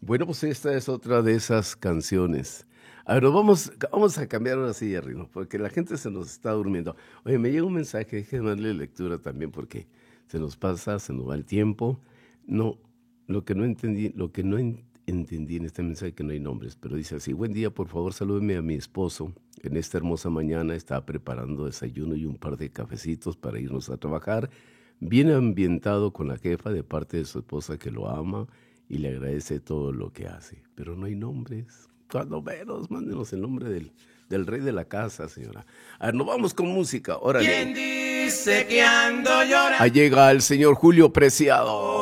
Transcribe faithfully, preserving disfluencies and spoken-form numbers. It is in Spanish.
Bueno, pues esta es otra de esas canciones. A ver, vamos, vamos a cambiar ahora sí de ritmo, porque la gente se nos está durmiendo. Oye, me llega un mensaje, déjenme darle lectura también, porque se nos pasa, se nos va el tiempo. No, lo que no entendí, lo que no en- entendí en este mensaje que no hay nombres, pero dice así: buen día, por favor, salúdeme a mi esposo. En esta hermosa mañana estaba preparando desayuno y un par de cafecitos para irnos a trabajar. Bien ambientado con la jefa de parte de su esposa que lo ama y le agradece todo lo que hace. Pero no hay nombres. Cuando menos, mándenos el nombre del, del rey de la casa, señora. A ver, nos vamos con música. Órale. ¿Quién dice que ando llorando? Ahí llega el señor Julio Preciado.